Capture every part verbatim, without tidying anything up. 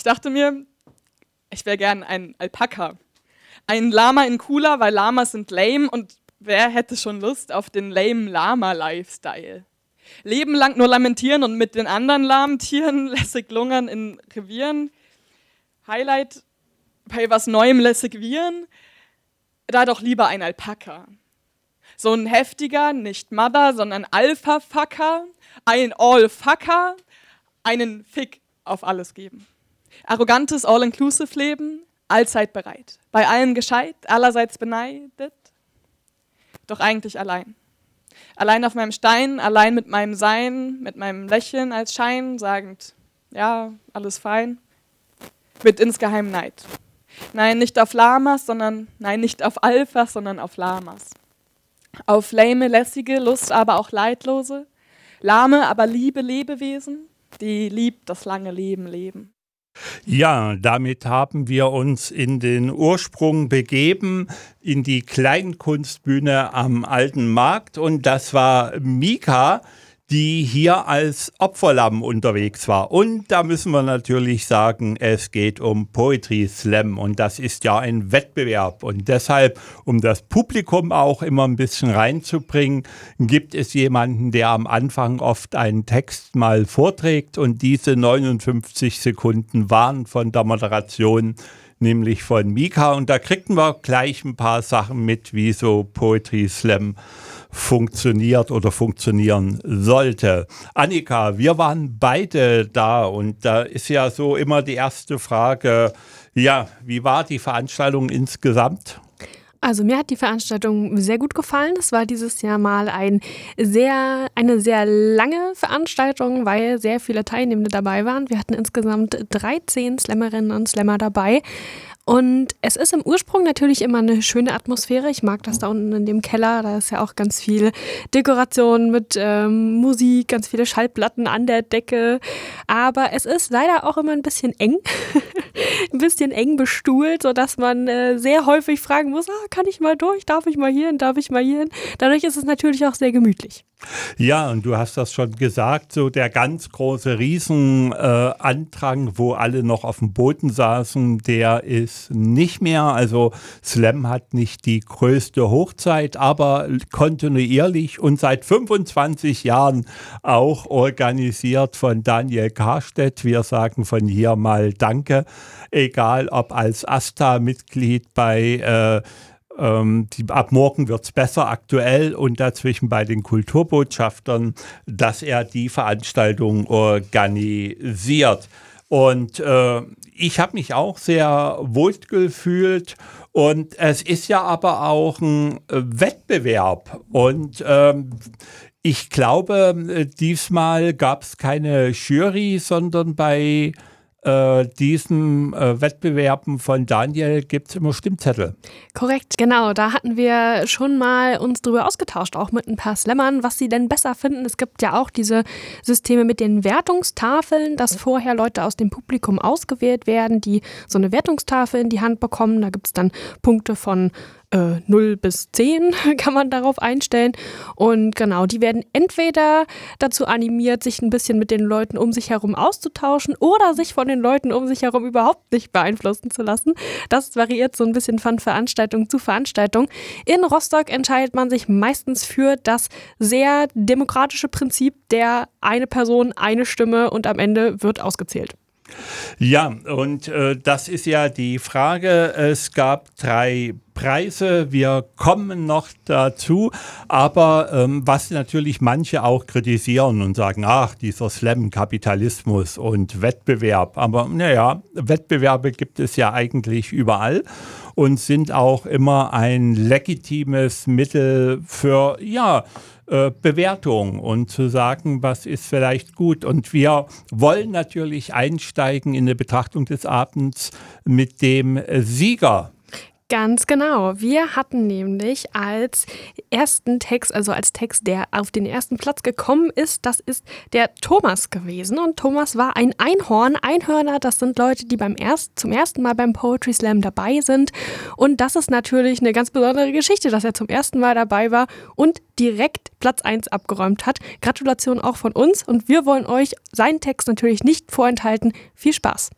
Ich dachte mir, ich wäre gern ein Alpaka. Ein Lama in cooler, weil Lamas sind lame und wer hätte schon Lust auf den lame Lama-Lifestyle? Leben lang nur lamentieren und mit den anderen lahmen Tieren lässig lungern in Revieren. Highlight bei was Neuem lässig wiehern? Da doch lieber ein Alpaka. So ein heftiger, nicht Mother, sondern Alpha-Fucker, ein All-Fucker, einen Fick auf alles geben. Arrogantes All-Inclusive-Leben, allzeit bereit. Bei allen gescheit, allerseits beneidet, doch eigentlich allein. Allein auf meinem Stein, allein mit meinem Sein, mit meinem Lächeln als Schein, sagend, ja, alles fein, mit insgeheim Neid. Nein, nicht auf Lamas, sondern, nein, nicht auf Alphas, sondern auf Lamas. Auf lame, lässige, Lust, aber auch leidlose, lahme, aber liebe Lebewesen, die lieb das lange Leben leben. Ja, damit haben wir uns in den Ursprung begeben, in die Kleinkunstbühne am Alten Markt. Und das war Mika, die hier als Opferlamm unterwegs war. Und da müssen wir natürlich sagen, es geht um Poetry Slam. Und das ist ja ein Wettbewerb. Und deshalb, um das Publikum auch immer ein bisschen reinzubringen, gibt es jemanden, der am Anfang oft einen Text mal vorträgt. Und diese neunundfünfzig Sekunden waren von der Moderation, nämlich von Mika. Und da kriegten wir gleich ein paar Sachen mit, wie so Poetry Slam funktioniert oder funktionieren sollte. Annika, wir waren beide da und da ist ja so immer die erste Frage, ja, wie war die Veranstaltung insgesamt? Also mir hat die Veranstaltung sehr gut gefallen. Es war dieses Jahr mal ein sehr, eine sehr lange Veranstaltung, weil sehr viele Teilnehmende dabei waren. Wir hatten insgesamt dreizehn Slammerinnen und Slammer dabei. Und es ist im Ursprung natürlich immer eine schöne Atmosphäre. Ich mag das da unten in dem Keller. Da ist ja auch ganz viel Dekoration mit ähm, Musik, ganz viele Schallplatten an der Decke. Aber es ist leider auch immer ein bisschen eng. ein bisschen eng bestuhlt, sodass man äh, sehr häufig fragen muss, ah, kann ich mal durch? Darf ich mal hierhin? Darf ich mal hierhin? Dadurch ist es natürlich auch sehr gemütlich. Ja, und du hast das schon gesagt, so der ganz große Riesenandrang, äh, wo alle noch auf dem Boden saßen, der ist nicht mehr. Also Slam hat nicht die größte Hochzeit, aber kontinuierlich und seit fünfundzwanzig Jahren auch organisiert von Daniel Karstedt. Wir sagen von hier mal Danke, egal ob als Asta-Mitglied bei äh, Ähm, die, ab morgen wird es besser aktuell und dazwischen bei den Kulturbotschaftern, dass er die Veranstaltung organisiert. Und äh, ich habe mich auch sehr wohl gefühlt und es ist ja aber auch ein äh, Wettbewerb und ähm, ich glaube, diesmal gab es keine Jury, sondern bei Äh, diesen äh, Wettbewerben von Daniel gibt es immer Stimmzettel. Korrekt, genau. Da hatten wir schon mal uns drüber ausgetauscht, auch mit ein paar Slammern, was sie denn besser finden. Es gibt ja auch diese Systeme mit den Wertungstafeln, dass vorher Leute aus dem Publikum ausgewählt werden, die so eine Wertungstafel in die Hand bekommen. Da gibt es dann Punkte von Äh, null bis zehn kann man darauf einstellen. Und genau, die werden entweder dazu animiert, sich ein bisschen mit den Leuten um sich herum auszutauschen oder sich von den Leuten um sich herum überhaupt nicht beeinflussen zu lassen. Das variiert so ein bisschen von Veranstaltung zu Veranstaltung. In Rostock entscheidet man sich meistens für das sehr demokratische Prinzip der eine Person, eine Stimme und am Ende wird ausgezählt. Ja, und äh, das ist ja die Frage. Es gab drei Preise, wir kommen noch dazu, aber ähm, was natürlich manche auch kritisieren und sagen, ach, dieser Slam-Kapitalismus und Wettbewerb, aber naja, Wettbewerbe gibt es ja eigentlich überall und sind auch immer ein legitimes Mittel für, ja, Bewertung und zu sagen, was ist vielleicht gut. Und wir wollen natürlich einsteigen in eine Betrachtung des Abends mit dem Sieger. Ganz genau. Wir hatten nämlich als ersten Text, also als Text, der auf den ersten Platz gekommen ist, das ist der Thomas gewesen. Und Thomas war ein Einhorn. Einhörner, das sind Leute, die beim erst, zum ersten Mal beim Poetry Slam dabei sind. Und das ist natürlich eine ganz besondere Geschichte, dass er zum ersten Mal dabei war und direkt Platz eins abgeräumt hat. Gratulation auch von uns. Und wir wollen euch seinen Text natürlich nicht vorenthalten. Viel Spaß.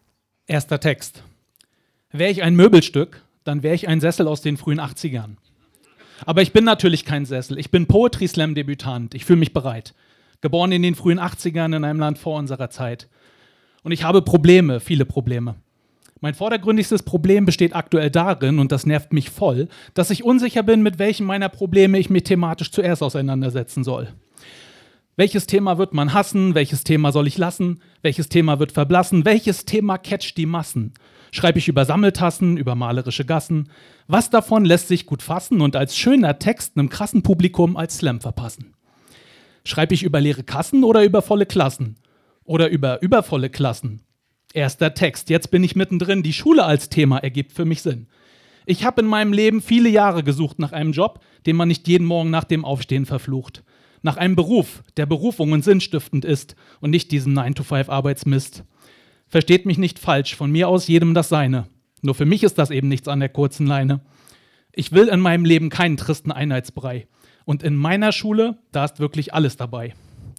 Erster Text. Wäre ich ein Möbelstück, dann wäre ich ein Sessel aus den frühen achtzigern. Aber ich bin natürlich kein Sessel. Ich bin Poetry Slam Debütant. Ich fühle mich bereit. Geboren in den frühen achtzigern in einem Land vor unserer Zeit. Und ich habe Probleme, viele Probleme. Mein vordergründigstes Problem besteht aktuell darin, und das nervt mich voll, dass ich unsicher bin, mit welchem meiner Probleme ich mich thematisch zuerst auseinandersetzen soll. Welches Thema wird man hassen? Welches Thema soll ich lassen? Welches Thema wird verblassen? Welches Thema catcht die Massen? Schreibe ich über Sammeltassen, über malerische Gassen? Was davon lässt sich gut fassen und als schöner Text einem krassen Publikum als Slam verpassen? Schreibe ich über leere Kassen oder über volle Klassen? Oder über übervolle Klassen? Erster Text, jetzt bin ich mittendrin. Die Schule als Thema ergibt für mich Sinn. Ich habe in meinem Leben viele Jahre gesucht nach einem Job, den man nicht jeden Morgen nach dem Aufstehen verflucht. Nach einem Beruf, der Berufung und sinnstiftend ist und nicht diesem nine to five Arbeitsmist. Versteht mich nicht falsch, von mir aus jedem das Seine. Nur für mich ist das eben nichts an der kurzen Leine. Ich will in meinem Leben keinen tristen Einheitsbrei. Und in meiner Schule, da ist wirklich alles dabei.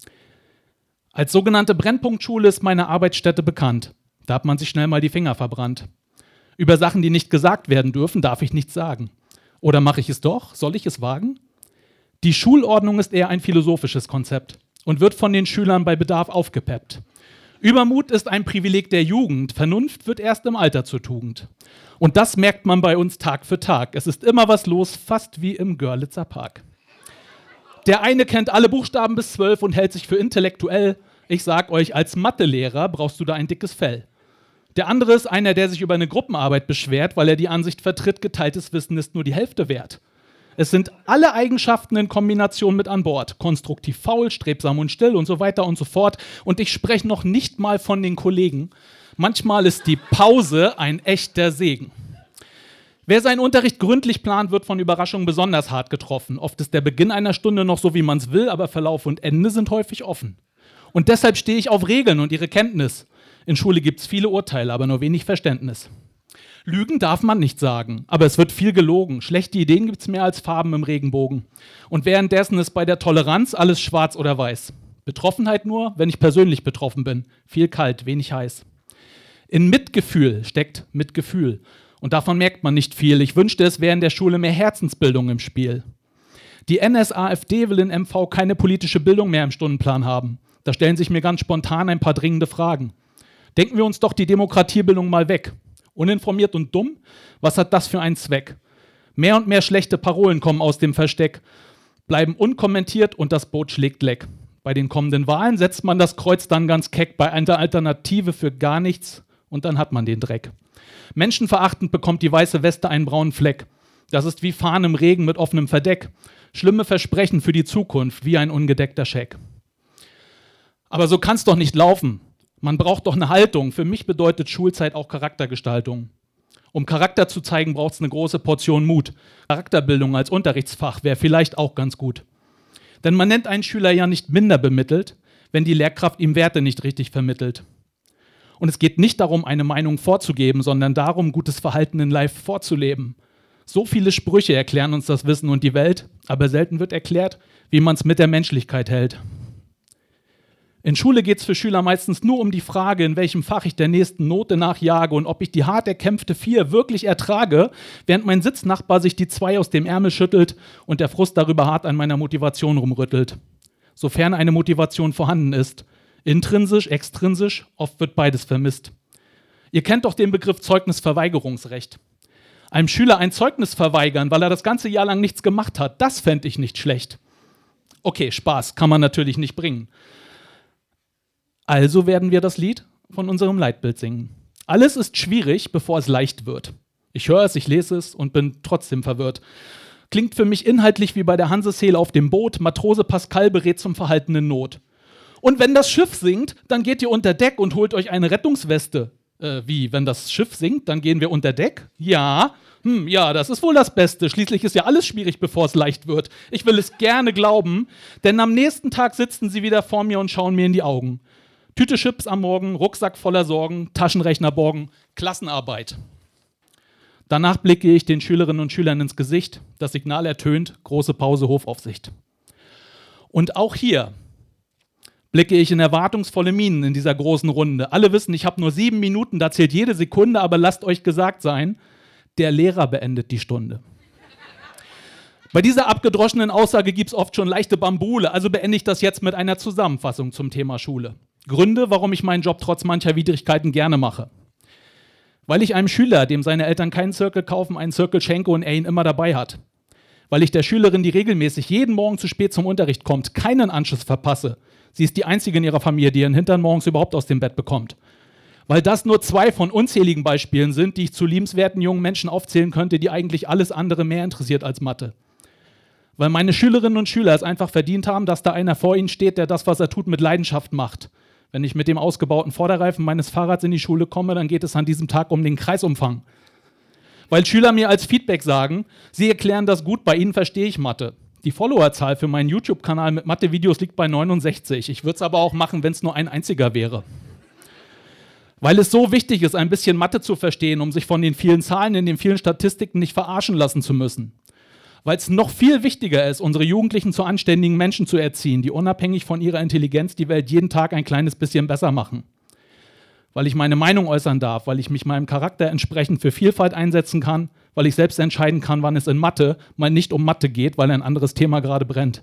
Als sogenannte Brennpunktschule ist meine Arbeitsstätte bekannt. Da hat man sich schnell mal die Finger verbrannt. Über Sachen, die nicht gesagt werden dürfen, darf ich nichts sagen. Oder mache ich es doch? Soll ich es wagen? Die Schulordnung ist eher ein philosophisches Konzept und wird von den Schülern bei Bedarf aufgepeppt. Übermut ist ein Privileg der Jugend, Vernunft wird erst im Alter zur Tugend. Und das merkt man bei uns Tag für Tag. Es ist immer was los, fast wie im Görlitzer Park. Der eine kennt alle Buchstaben bis zwölf und hält sich für intellektuell. Ich sag euch, als Mathelehrer brauchst du da ein dickes Fell. Der andere ist einer, der sich über eine Gruppenarbeit beschwert, weil er die Ansicht vertritt, geteiltes Wissen ist nur die Hälfte wert. Es sind alle Eigenschaften in Kombination mit an Bord. Konstruktiv faul, strebsam und still und so weiter und so fort. Und ich spreche noch nicht mal von den Kollegen. Manchmal ist die Pause ein echter Segen. Wer seinen Unterricht gründlich plant, wird von Überraschungen besonders hart getroffen. Oft ist der Beginn einer Stunde noch so, wie man es will, aber Verlauf und Ende sind häufig offen. Und deshalb stehe ich auf Regeln und ihre Kenntnis. In Schule gibt es viele Urteile, aber nur wenig Verständnis. Lügen darf man nicht sagen, aber es wird viel gelogen. Schlechte Ideen gibt es mehr als Farben im Regenbogen. Und währenddessen ist bei der Toleranz alles schwarz oder weiß. Betroffenheit nur, wenn ich persönlich betroffen bin. Viel kalt, wenig heiß. In Mitgefühl steckt Mitgefühl. Und davon merkt man nicht viel. Ich wünschte, es wäre in der Schule mehr Herzensbildung im Spiel. Die N S A F D will in M V keine politische Bildung mehr im Stundenplan haben. Da stellen sich mir ganz spontan ein paar dringende Fragen. Denken wir uns doch die Demokratiebildung mal weg. Uninformiert und dumm? Was hat das für einen Zweck? Mehr und mehr schlechte Parolen kommen aus dem Versteck, bleiben unkommentiert und das Boot schlägt leck. Bei den kommenden Wahlen setzt man das Kreuz dann ganz keck bei einer Alternative für gar nichts und dann hat man den Dreck. Menschenverachtend bekommt die weiße Weste einen braunen Fleck. Das ist wie Fahren im Regen mit offenem Verdeck. Schlimme Versprechen für die Zukunft, wie ein ungedeckter Scheck. Aber so kann's doch nicht laufen. Man braucht doch eine Haltung. Für mich bedeutet Schulzeit auch Charaktergestaltung. Um Charakter zu zeigen, braucht es eine große Portion Mut. Charakterbildung als Unterrichtsfach wäre vielleicht auch ganz gut. Denn man nennt einen Schüler ja nicht minder bemittelt, wenn die Lehrkraft ihm Werte nicht richtig vermittelt. Und es geht nicht darum, eine Meinung vorzugeben, sondern darum, gutes Verhalten in Life vorzuleben. So viele Sprüche erklären uns das Wissen und die Welt, aber selten wird erklärt, wie man es mit der Menschlichkeit hält. In Schule geht es für Schüler meistens nur um die Frage, in welchem Fach ich der nächsten Note nachjage und ob ich die hart erkämpfte vier wirklich ertrage, während mein Sitznachbar sich die zwei aus dem Ärmel schüttelt und der Frust darüber hart an meiner Motivation rumrüttelt. Sofern eine Motivation vorhanden ist. Intrinsisch, extrinsisch, oft wird beides vermisst. Ihr kennt doch den Begriff Zeugnisverweigerungsrecht. Einem Schüler ein Zeugnis verweigern, weil er das ganze Jahr lang nichts gemacht hat, das fände ich nicht schlecht. Okay, Spaß kann man natürlich nicht bringen. Also werden wir das Lied von unserem Leitbild singen. Alles ist schwierig, bevor es leicht wird. Ich höre es, ich lese es und bin trotzdem verwirrt. Klingt für mich inhaltlich wie bei der Hanseseel auf dem Boot. Matrose Pascal berät zum Verhalten in Not. Und wenn das Schiff sinkt, dann geht ihr unter Deck und holt euch eine Rettungsweste. Äh, wie, wenn das Schiff sinkt, dann gehen wir unter Deck? Ja, hm, ja, das ist wohl das Beste. Schließlich ist ja alles schwierig, bevor es leicht wird. Ich will es gerne glauben, denn am nächsten Tag sitzen sie wieder vor mir und schauen mir in die Augen. Tüte Chips am Morgen, Rucksack voller Sorgen, Taschenrechner borgen, Klassenarbeit. Danach blicke ich den Schülerinnen und Schülern ins Gesicht. Das Signal ertönt, große Pause, Hofaufsicht. Und auch hier blicke ich in erwartungsvolle Mienen in dieser großen Runde. Alle wissen, ich habe nur sieben Minuten, da zählt jede Sekunde, aber lasst euch gesagt sein, der Lehrer beendet die Stunde. Bei dieser abgedroschenen Aussage gibt es oft schon leichte Bambule, also beende ich das jetzt mit einer Zusammenfassung zum Thema Schule. Gründe, warum ich meinen Job trotz mancher Widrigkeiten gerne mache. Weil ich einem Schüler, dem seine Eltern keinen Circle kaufen, einen Circle schenke und er ihn immer dabei hat. Weil ich der Schülerin, die regelmäßig jeden Morgen zu spät zum Unterricht kommt, keinen Anschluss verpasse. Sie ist die einzige in ihrer Familie, die ihren Hintern morgens überhaupt aus dem Bett bekommt. Weil das nur zwei von unzähligen Beispielen sind, die ich zu liebenswerten jungen Menschen aufzählen könnte, die eigentlich alles andere mehr interessiert als Mathe. Weil meine Schülerinnen und Schüler es einfach verdient haben, dass da einer vor ihnen steht, der das, was er tut, mit Leidenschaft macht. Wenn ich mit dem ausgebauten Vorderreifen meines Fahrrads in die Schule komme, dann geht es an diesem Tag um den Kreisumfang. Weil Schüler mir als Feedback sagen, sie erklären das gut, bei ihnen verstehe ich Mathe. Die Followerzahl für meinen YouTube-Kanal mit Mathe-Videos liegt bei neunundsechzig. Ich würde es aber auch machen, wenn es nur ein einziger wäre. Weil es so wichtig ist, ein bisschen Mathe zu verstehen, um sich von den vielen Zahlen in den vielen Statistiken nicht verarschen lassen zu müssen. Weil es noch viel wichtiger ist, unsere Jugendlichen zu anständigen Menschen zu erziehen, die unabhängig von ihrer Intelligenz die Welt jeden Tag ein kleines bisschen besser machen. Weil ich meine Meinung äußern darf, weil ich mich meinem Charakter entsprechend für Vielfalt einsetzen kann, weil ich selbst entscheiden kann, wann es in Mathe mal nicht um Mathe geht, weil ein anderes Thema gerade brennt.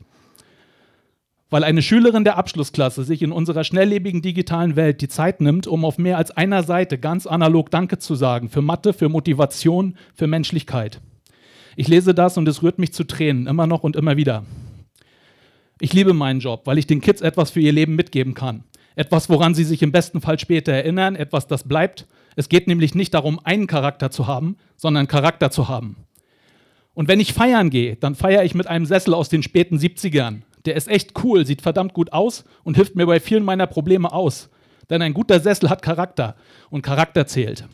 Weil eine Schülerin der Abschlussklasse sich in unserer schnelllebigen digitalen Welt die Zeit nimmt, um auf mehr als einer Seite ganz analog Danke zu sagen, für Mathe, für Motivation, für Menschlichkeit. Ich lese das und es rührt mich zu Tränen, immer noch und immer wieder. Ich liebe meinen Job, weil ich den Kids etwas für ihr Leben mitgeben kann. Etwas, woran sie sich im besten Fall später erinnern, etwas, das bleibt. Es geht nämlich nicht darum, einen Charakter zu haben, sondern Charakter zu haben. Und wenn ich feiern gehe, dann feiere ich mit einem Sessel aus den späten siebzigern. Der ist echt cool, sieht verdammt gut aus und hilft mir bei vielen meiner Probleme aus. Denn ein guter Sessel hat Charakter und Charakter zählt.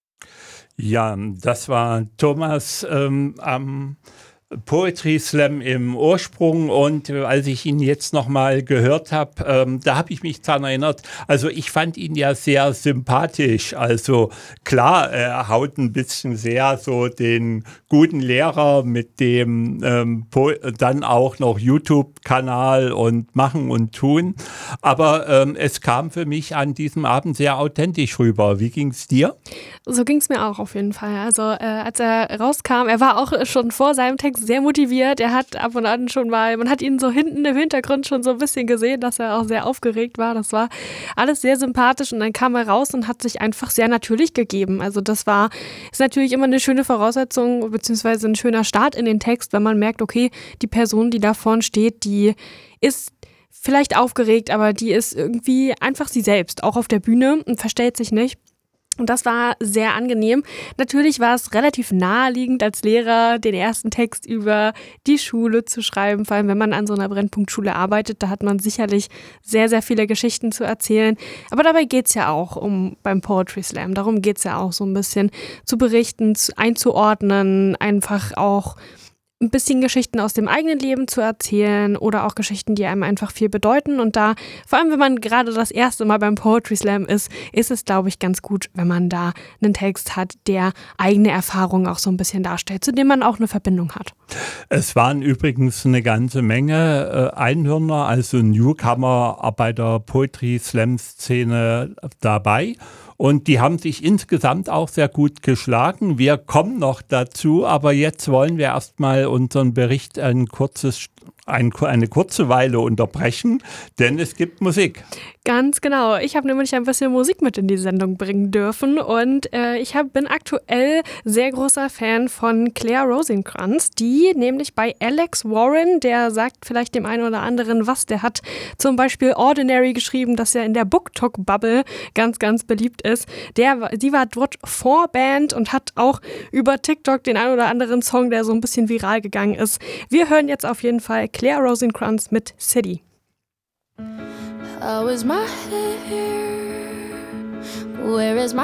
Ja, das war Thomas ähm, am Poetry Slam im Ursprung und äh, als ich ihn jetzt nochmal gehört habe, ähm, da habe ich mich daran erinnert, also ich fand ihn ja sehr sympathisch, also klar, er haut ein bisschen sehr so den guten Lehrer mit dem ähm, po- dann auch noch YouTube-Kanal und Machen und Tun, aber ähm, es kam für mich an diesem Abend sehr authentisch rüber. Wie ging es dir? So ging es mir auch auf jeden Fall. Also äh, als er rauskam, er war auch schon vor seinem Text sehr motiviert. Er hat ab und an schon mal, man hat ihn so hinten im Hintergrund schon so ein bisschen gesehen, dass er auch sehr aufgeregt war. Das war alles sehr sympathisch und dann kam er raus und hat sich einfach sehr natürlich gegeben. Also das war, ist natürlich immer eine schöne Voraussetzung beziehungsweise ein schöner Start in den Text, wenn man merkt, okay, die Person, die da vorne steht, die ist vielleicht aufgeregt, aber die ist irgendwie einfach sie selbst, auch auf der Bühne und verstellt sich nicht. Und das war sehr angenehm. Natürlich war es relativ naheliegend als Lehrer, den ersten Text über die Schule zu schreiben. Vor allem, wenn man an so einer Brennpunktschule arbeitet, da hat man sicherlich sehr, sehr viele Geschichten zu erzählen. Aber dabei geht es ja auch um beim Poetry Slam. Darum geht es ja auch so ein bisschen zu berichten, zu, einzuordnen, einfach auch ein bisschen Geschichten aus dem eigenen Leben zu erzählen oder auch Geschichten, die einem einfach viel bedeuten. Und da, vor allem wenn man gerade das erste Mal beim Poetry Slam ist, ist es, glaube ich, ganz gut, wenn man da einen Text hat, der eigene Erfahrungen auch so ein bisschen darstellt, zu dem man auch eine Verbindung hat. Es waren übrigens eine ganze Menge äh, Einhörner, also Newcomer bei der Poetry Slam Szene dabei. Und die haben sich insgesamt auch sehr gut geschlagen. Wir kommen noch dazu, aber jetzt wollen wir erstmal unseren Bericht ein kurzes, ein, eine kurze Weile unterbrechen, denn es gibt Musik. Ganz genau. Ich habe nämlich ein bisschen Musik mit in die Sendung bringen dürfen und äh, ich hab, bin aktuell sehr großer Fan von Claire Rosenkranz, die nämlich bei Alex Warren, der sagt vielleicht dem einen oder anderen was, der hat zum Beispiel Ordinary geschrieben, das ja in der BookTok-Bubble ganz, ganz beliebt ist. Der, die war dort Vorband und hat auch über TikTok den einen oder anderen Song, der so ein bisschen viral gegangen ist. Wir hören jetzt auf jeden Fall Claire Rosenkranz mit City. How is my hair? Where is my